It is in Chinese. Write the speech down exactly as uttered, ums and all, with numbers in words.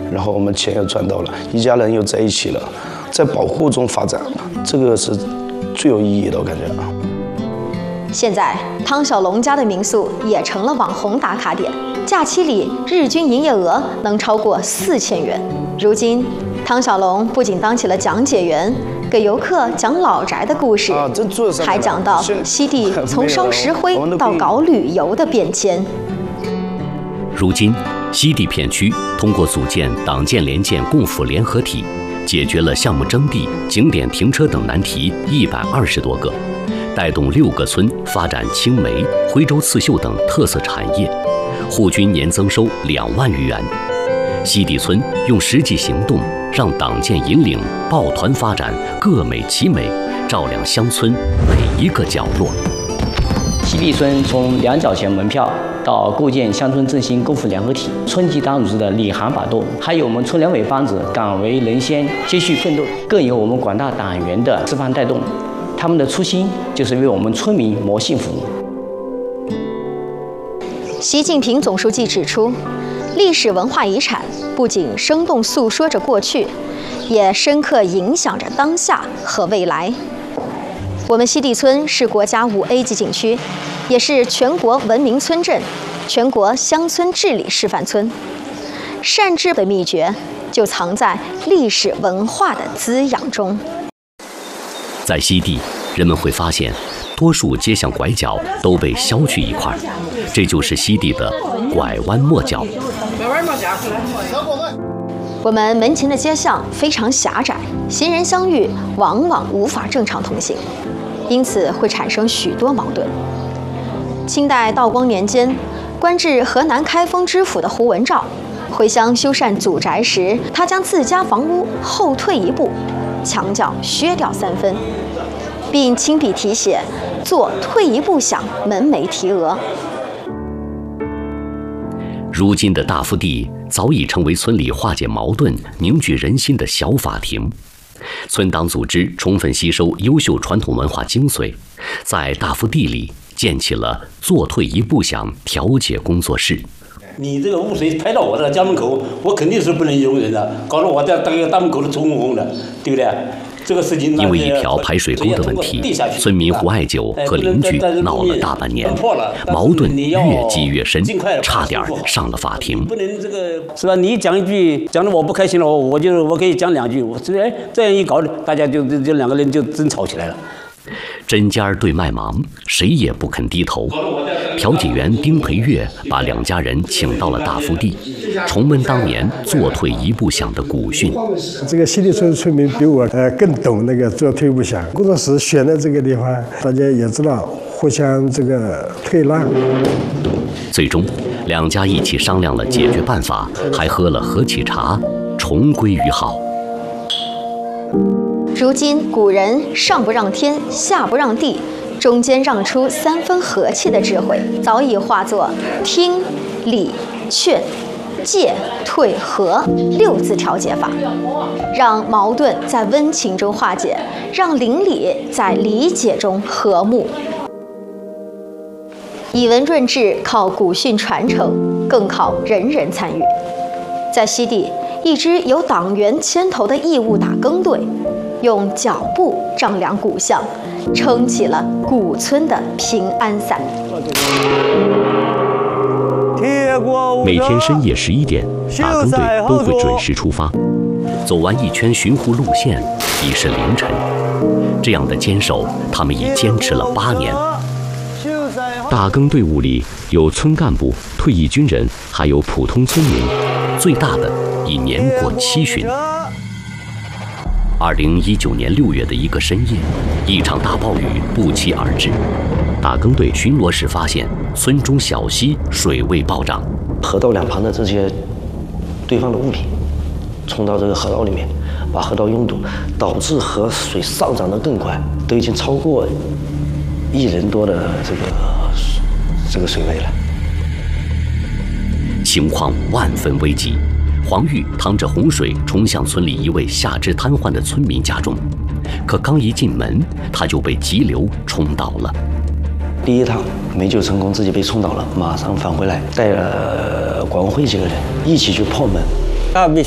然后我们钱又赚到了，一家人又在一起了，在保护中发展，这个是最有意义的，我感觉啊。 现在汤小龙家的民宿也成了网红打卡点，假期里日均营业额能超过四千元。如今，汤小龙不仅当起了讲解员，给游客讲老宅的故事， 啊、 还讲到西递从烧石灰到搞旅游的变迁。 如今，西递片区通过组建党建联建共辅联合体，解决了项目征地、景点停车等难题一百二十多个，带动六个村发展青梅、徽州刺绣等特色产业，户均年增收两万余元。西递村用实际行动让党建引领抱团发展，各美其美，照亮乡村每一个角落。 西递村从两角钱门票到构建乡村振兴共辅联合体，村级党组织的领航把舵，还有我们村联委帮子敢为人先，继续奋斗，更有我们广大党员的示范带动。他们的初心就是为我们村民谋幸福。 习近平总书记指出，历史文化遗产不仅生动诉说着过去，也深刻影响着当下和未来。我们西递村是国家五 A 级景区，也是全国文明村镇、全国乡村治理示范村。善治的秘诀就藏在历史文化的滋养中。 在西递，人们会发现，多数街巷拐角都被削去一块，这就是西递的拐弯抹角。 我们门前的街巷非常狭窄，行人相遇往往无法正常通行，因此会产生许多矛盾。清代道光年间，官至河南开封知府的胡文照回乡修缮祖宅时，他将自家房屋后退一步，墙角削掉三分，并亲笔题写“做退一步想，门楣题额”。 如今的大福地早已成为村里化解矛盾、凝聚人心的小法庭。村党组织充分吸收优秀传统文化精髓，在大福地里建起了“做退一步想”调解工作室。 你这个污水排到我的家门口，我肯定是不能容忍的，搞得我在这个大门口都臭烘烘的，对不对？这个事情因为一条排水沟的问题，村民胡爱九和邻居闹了大半年，矛盾越积越深，差点上了法庭。 不能这个是吧？你讲一句，讲的我不开心了，我我就我可以讲两句，我这这样一搞，大家就这两个人就争吵起来了。 针尖对麦芒，谁也不肯低头。调解员丁培月把两家人请到了大福地，重温当年做退一步想的古训。 这个西递村村民比我呃更懂那个做退一步想。工作室选的这个地方，大家也知道互相这个退让。 最终，两家一起商量了解决办法，还喝了和气茶，重归于好。 如今古人上不让天，下不让地，中间让出三分和气的智慧，早已化作听、理、劝、戒、退、和六字调解法，让矛盾在温情中化解，让邻里在理解中和睦。以文润治靠古训传承，更靠人人参与。在西递，一支由党员牵头的义务打更队，用脚步丈量古巷，撑起了古村的平安伞。 每天深夜十一点，打更队都会准时出发，走完一圈巡护路线已是凌晨。这样的坚守，他们已坚持了八年。打更队伍里有村干部、退役军人，还有普通村民，最大的已年过七旬。二零一九年六月的一个深夜，一场大暴雨不期而至。打更队巡逻时发现，村中小溪水位暴涨， 河道两旁的这些堆放的物品冲到这个河道里面，把河道拥堵，导致河水上涨得更快，都已经超过一人多的这个这个水位了。 情况万分危急。黄玉趟着洪水冲向村里一位下肢瘫痪的村民家中，可刚一进门，他就被急流冲倒了。 第一趟没救成功，自己被冲倒了，马上返回来，带了管委会几个人一起去破门。 他被